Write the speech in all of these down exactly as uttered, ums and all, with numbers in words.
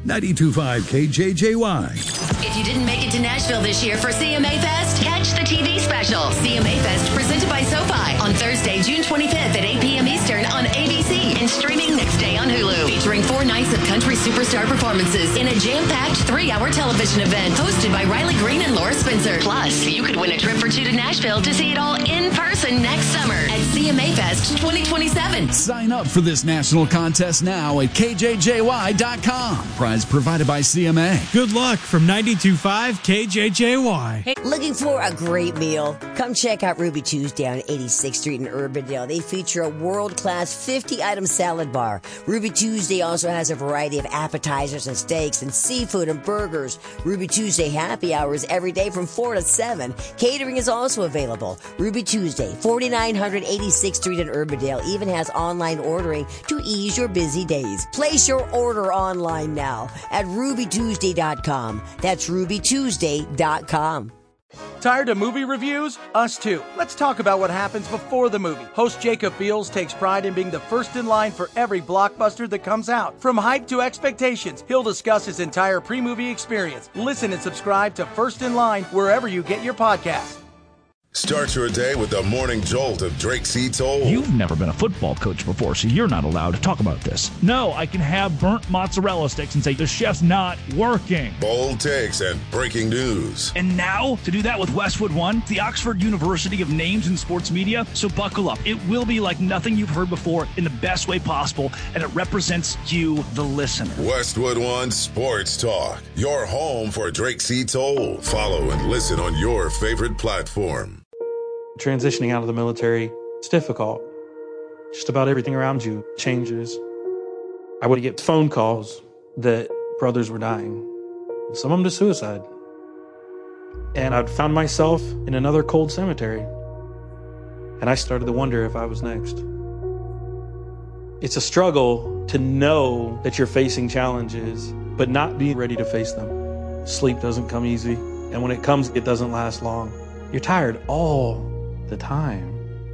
ninety-two point five K J J Y. If you didn't make it to Nashville this year for C M A Fest, catch the T V special, C M A Fest, presented by SoFi, on Thursday, June twenty-fifth at eight p.m. Eastern on A B C and streaming next day on Hulu. Featuring four nights of country superstar performances in a jam-packed three-hour television event hosted by Riley Green and Laura Spencer. Plus, you could win a trip for two to Nashville to see it all in person next summer at C M A Fest twenty twenty-seven. Sign up for this national contest now at K J J Y dot com. Prize provided by C M A. Good luck from ninety-two point five K J J Y. Hey, looking for a great meal? Come check out Ruby Tuesday on eighty-sixth Street in Urbandale. They feature a world-class fifty-item salad bar. Ruby Tuesday also has a variety of appetizers and steaks and seafood and burgers. Ruby Tuesday happy hours every day from four to seven. Catering is also available. Ruby Tuesday, forty-nine eighty-sixth Street in Urbandale, even has online ordering to ease your busy days. Place your order online now at Ruby Tuesday dot com. That's Ruby Tuesday dot com. Tired of movie reviews? Us too. Let's talk about what happens before the movie. Host Jacob Beals takes pride in being the first in line for every blockbuster that comes out. From hype to expectations, he'll discuss his entire pre-movie experience. Listen and subscribe to First in Line wherever you get your podcasts. Start your day with the morning jolt of Drake C. Toll. You've never been a football coach before, so you're not allowed to talk about this. No, I can have burnt mozzarella sticks and say the chef's not working. Bold takes and breaking news. And now, to do that with Westwood One, the Oxford University of Names in Sports Media. So buckle up. It will be like nothing you've heard before in the best way possible, and it represents you, the listener. Westwood One Sports Talk, your home for Drake C. Toll. Follow and listen on your favorite platform. Transitioning out of the military, it's difficult. Just about everything around you changes. I would get phone calls that brothers were dying, some of them to suicide. And I'd found myself in another cold cemetery. And I started to wonder if I was next. It's a struggle to know that you're facing challenges, but not being ready to face them. Sleep doesn't come easy, and when it comes, it doesn't last long. You're tired all the time.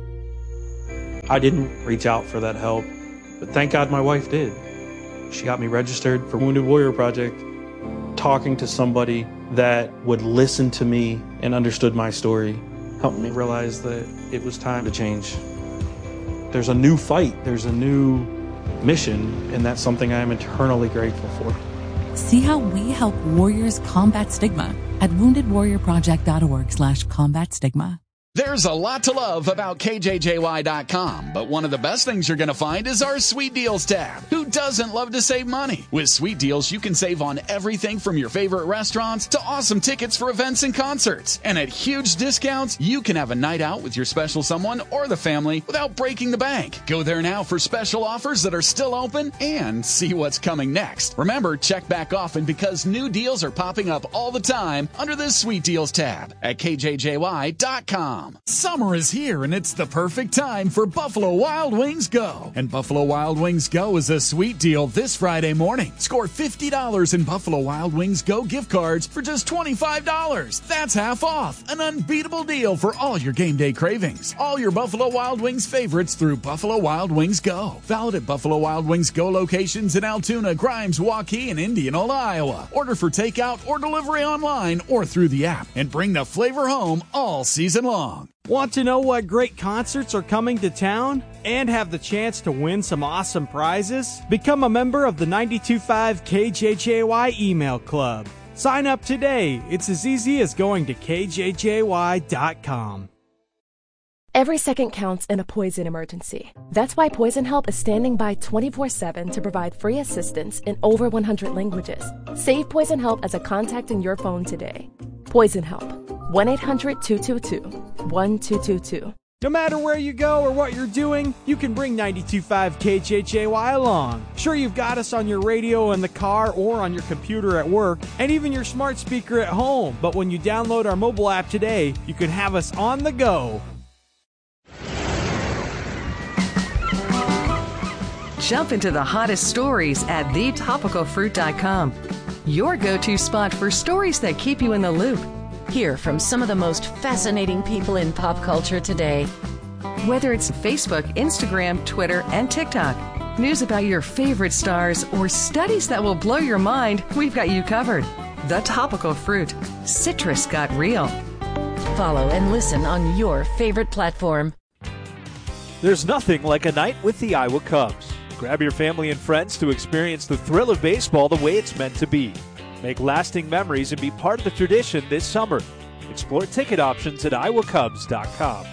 I didn't reach out for that help, but thank God my wife did. She got me registered for Wounded Warrior Project. Talking to somebody that would listen to me and understood my story helped me realize that it was time to change. There's a new fight, there's a new mission, and that's something I'm eternally grateful for. See how we help warriors combat stigma at wounded warrior project dot org slash combat stigma. There's a lot to love about K J J Y dot com, but one of the best things you're going to find is our Sweet Deals tab. Who doesn't love to save money? With Sweet Deals, you can save on everything from your favorite restaurants to awesome tickets for events and concerts. And at huge discounts, you can have a night out with your special someone or the family without breaking the bank. Go there now for special offers that are still open and see what's coming next. Remember, check back often because new deals are popping up all the time under this Sweet Deals tab at K J J Y dot com. Summer is here, and it's the perfect time for Buffalo Wild Wings Go. And Buffalo Wild Wings Go is a sweet deal this Friday morning. Score fifty dollars in Buffalo Wild Wings Go gift cards for just twenty-five dollars. That's half off. An unbeatable deal for all your game day cravings. All your Buffalo Wild Wings favorites through Buffalo Wild Wings Go. Valid at Buffalo Wild Wings Go locations in Altoona, Grimes, Waukee, and Indianola, Iowa. Order for takeout or delivery online or through the app. And bring the flavor home all season long. Want to know what great concerts are coming to town and have the chance to win some awesome prizes? Become a member of the ninety-two point five K J J Y email club. Sign up today. It's as easy as going to K J J Y dot com. Every second counts in a poison emergency. That's why Poison Help is standing by twenty-four seven to provide free assistance in over one hundred languages. Save Poison Help as a contact in your phone today. Poison Help. one eight hundred two two two one two two two. No matter where you go or what you're doing, you can bring ninety-two point five K J J Y along. Sure, you've got us on your radio in the car or on your computer at work, and even your smart speaker at home. But when you download our mobile app today, you can have us on the go. Jump into the hottest stories at the topical fruit dot com. Your go-to spot for stories that keep you in the loop. Hear from some of the most fascinating people in pop culture today. Whether it's Facebook, Instagram, Twitter, and TikTok, News about your favorite stars or studies that will blow your mind, we've got you covered. The Topical Fruit. Citrus got real. Follow and listen on your favorite platform. There's nothing like a night with the Iowa Cubs. Grab your family and friends to experience the thrill of baseball the way it's meant to be. Make lasting memories and be part of the tradition this summer. Explore ticket options at iowa cubs dot com.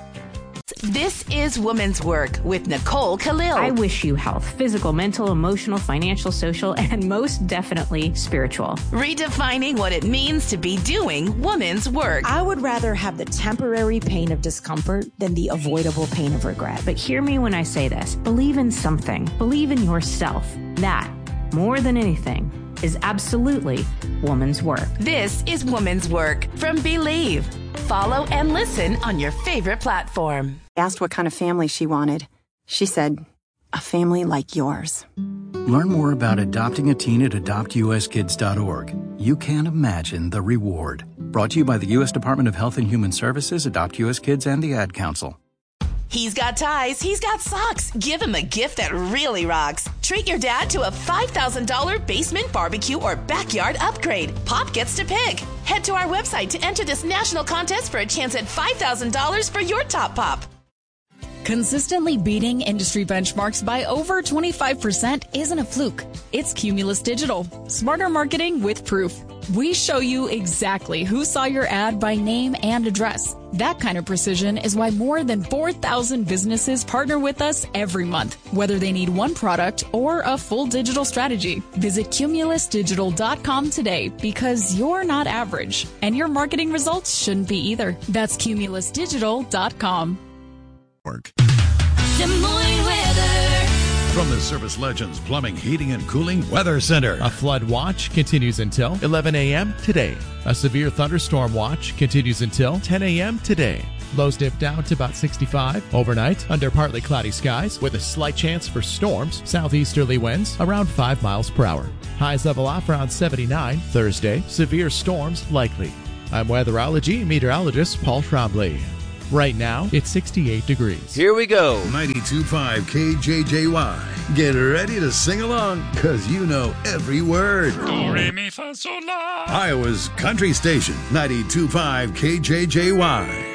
This is Woman's Work with Nicole Khalil. I wish you health, physical, mental, emotional, financial, social, and most definitely spiritual. Redefining what it means to be doing woman's work. I would rather have the temporary pain of discomfort than the avoidable pain of regret. But hear me when I say this. Believe in something. Believe in yourself. That, more than anything, is absolutely woman's work. This is Woman's Work from Believe. Follow and listen on your favorite platform. I asked what kind of family she wanted. She said, a family like yours. Learn more about adopting a teen at adopt u s kids dot org. You can't imagine the reward. Brought to you by the U S Department of Health and Human Services, Adopt U S Kids, and the Ad Council. He's got ties, he's got socks. Give him a gift that really rocks. Treat your dad to a five thousand dollars basement barbecue or backyard upgrade. Pop gets to pick. Head to our website to enter this national contest for a chance at five thousand dollars for your top pop. Consistently beating industry benchmarks by over twenty-five percent isn't a fluke. It's Cumulus Digital. Smarter marketing with proof. We show you exactly who saw your ad by name and address. That kind of precision is why more than four thousand businesses partner with us every month, whether they need one product or a full digital strategy. Visit cumulus digital dot com today because you're not average, and your marketing results shouldn't be either. That's cumulus digital dot com. Work. Des Moines weather. From the Service Legends Plumbing, Heating, and Cooling Weather Center. A flood watch continues until eleven a.m. today. A severe thunderstorm watch continues until ten a.m. today. Lows dip down to about sixty-five. Overnight, under partly cloudy skies with a slight chance for storms. Southeasterly winds around five miles per hour. Highs level off around seventy-nine. Thursday, severe storms likely. I'm weatherology meteorologist Paul Trombley. Right now, it's sixty-eight degrees. Here we go. ninety-two point five K J J Y. Get ready to sing along, because you know every word. Do, re, mi, fa, sol, la. Iowa's country station, ninety-two point five K J J Y.